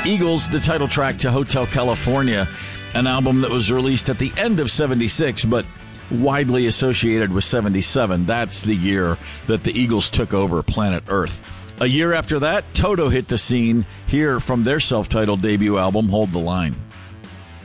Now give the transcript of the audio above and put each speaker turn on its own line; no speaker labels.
Eagles, the title track to Hotel California, an album that was released at the end of 76, but widely associated with 77. That's the year that the Eagles took over planet Earth. A year after that, Toto hit the scene here from their self-titled debut album, Hold the Line.